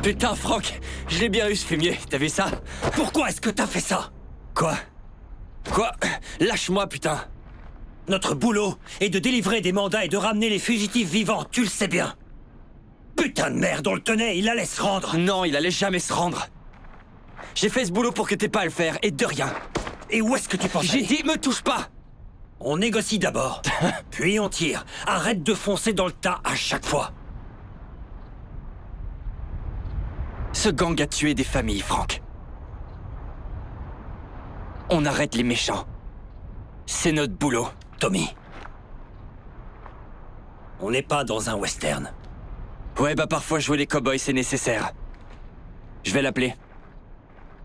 Putain, Franck, je l'ai bien eu ce fumier, t'as vu ça? Pourquoi est-ce que t'as fait ça? Quoi? Quoi? Lâche-moi, putain! Notre boulot est de délivrer des mandats et de ramener les fugitifs vivants, tu le sais bien. Putain de merde, on le tenait, il allait se rendre. Non, il allait jamais se rendre. J'ai fait ce boulot pour que t'aies pas à le faire, et de rien. Et où est-ce que tu pensais? J'ai dit, me touche pas! On négocie d'abord, puis on tire. Arrête de foncer dans le tas à chaque fois. Ce gang a tué des familles, Franck. On arrête les méchants. C'est notre boulot. Tommy. On n'est pas dans un western. Ouais, bah parfois jouer les cow-boys c'est nécessaire. Je vais l'appeler.